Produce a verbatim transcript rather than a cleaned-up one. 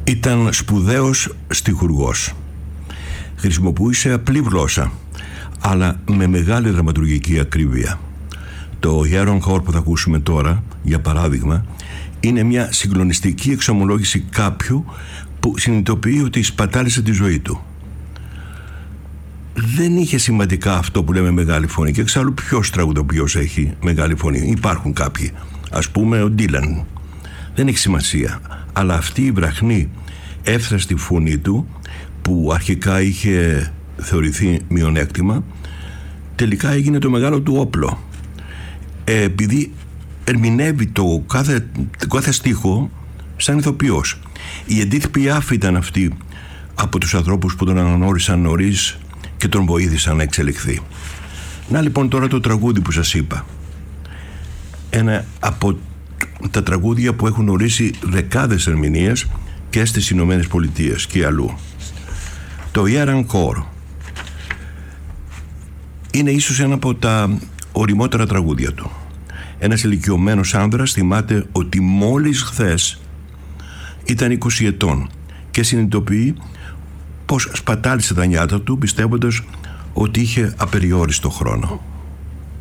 Ήταν σπουδαίος στιχουργός. Χρησιμοποιούσε απλή γλώσσα, αλλά με μεγάλη δραματουργική ακρίβεια. Το Gheron Khor που θα ακούσουμε τώρα, για παράδειγμα, είναι μια συγκλονιστική εξομολόγηση κάποιου που συνειδητοποιεί ότι σπατάλησε τη ζωή του. Δεν είχε σημαντικά αυτό που λέμε μεγάλη φωνή, και εξάλλου ποιος τραγουδοποιός έχει μεγάλη φωνή? Υπάρχουν κάποιοι, ας πούμε ο Ντίλαν. Δεν έχει σημασία, αλλά αυτή η βραχνή εύθραστη φωνή του, που αρχικά είχε θεωρηθεί μειονέκτημα, τελικά έγινε το μεγάλο του όπλο, ε, επειδή ερμηνεύει το κάθε, το κάθε στίχο σαν ηθοποιός. Η Edith Piaf ήταν αυτή από τους ανθρώπους που τον αναγνώρισαν νωρίς και τον βοήθησαν να εξελιχθεί. Να λοιπόν τώρα το τραγούδι που σας είπα, ένα από τα τραγούδια που έχουν ορίσει δεκάδες ερμηνείες και στις Ηνωμένες Πολιτείες και αλλού. Το Gheron Khor είναι ίσως ένα από τα ωριμότερα τραγούδια του. Ένας ηλικιωμένος άνδρας θυμάται ότι μόλις χθες ήταν είκοσι ετών και συνειδητοποιεί πως σπατάλησε τα νιάτα του, πιστεύοντας ότι είχε απεριόριστο χρόνο.